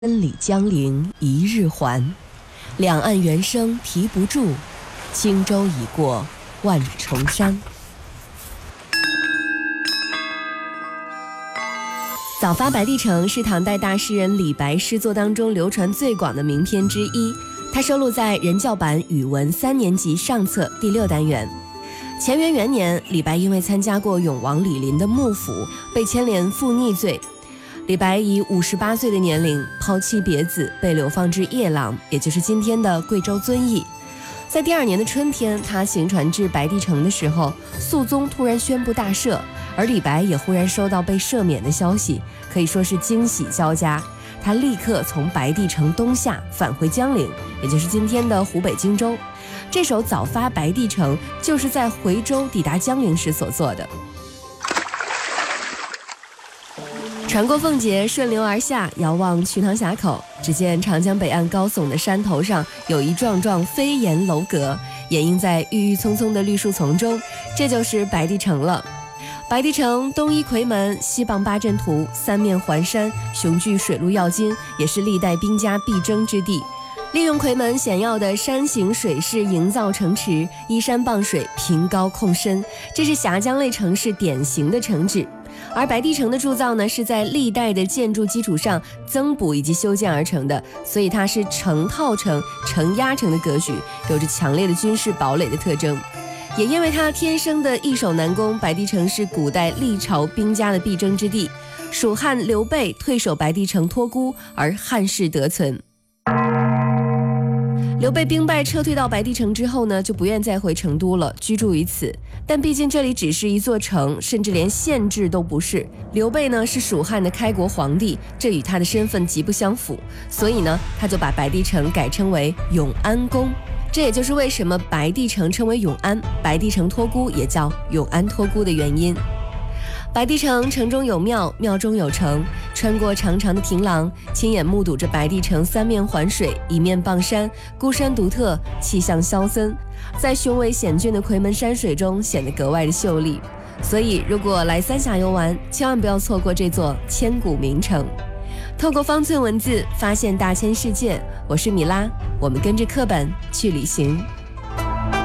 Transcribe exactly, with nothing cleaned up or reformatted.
千里江陵一日还，两岸猿声啼不住，轻舟已过万重山。早发白帝城是唐代大诗人李白诗作当中流传最广的名篇之一，它收录在人教版语文三年级上册第六单元。乾元元年，李白因为参加过永王李璘的幕府，被牵连负逆罪。李白以五十八岁的年龄抛妻别子，被流放至夜郎，也就是今天的贵州遵义。在第二年的春天，他行船至白帝城的时候，肃宗突然宣布大赦，而李白也忽然收到被赦免的消息，可以说是惊喜交加。他立刻从白帝城东下，返回江陵，也就是今天的湖北荆州。这首《早发白帝城》就是在回舟抵达江陵时所作的。船过凤节，顺流而下，遥望瞿塘峡口，只见长江北岸高耸的山头上有一幢幢飞檐楼阁，掩映在郁郁葱葱的绿树丛中，这就是白帝城了。白帝城东依夔门，西傍八阵图，三面环山，雄踞水陆要津，也是历代兵家必争之地。利用夔门险要的山形水势营造城池，依山傍水，凭高控深，这是峡江类城市典型的城址。而白帝城的铸造呢，是在历代的建筑基础上增补以及修建而成的，所以它是成套城、成压城的格局，有着强烈的军事堡垒的特征。也因为它天生的易守难攻，白帝城是古代历朝兵家的必争之地。蜀汉刘备退守白帝城托孤，而汉室得存。刘备兵败撤退到白帝城之后呢，就不愿再回成都了，居住于此。但毕竟这里只是一座城，甚至连县治都不是。刘备呢是蜀汉的开国皇帝，这与他的身份极不相符，所以呢，他就把白帝城改称为永安宫。这也就是为什么白帝城称为永安，白帝城托孤也叫永安托孤的原因。白帝城城中有庙，庙中有城，穿过长长的亭廊，亲眼目睹着白帝城三面环水，一面傍山，孤山独特，气象萧森，在雄伟险峻的夔门山水中显得格外的秀丽。所以如果来三峡游玩，千万不要错过这座千古名城。透过方寸文字发现大千世界，我是米拉，我们跟着课本去旅行。